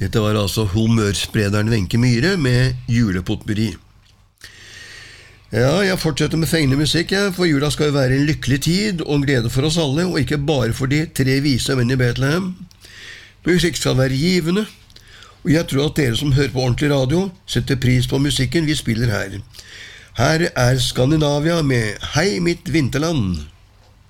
Dette var altså humørsprederen Wenche Myhre med julepotpurri. Ja, jeg fortsetter med fengende musikk, for jula skal jo være en lykkelig tid og en glede for oss alle, og ikke bare for de 3 vise menn i Bethlehem. Musikk skal være givende, og jeg tror at dere som hører på ordentlig radio setter pris på musikken vi spiller her. Her er Skandinavia med Hei mitt vinterland.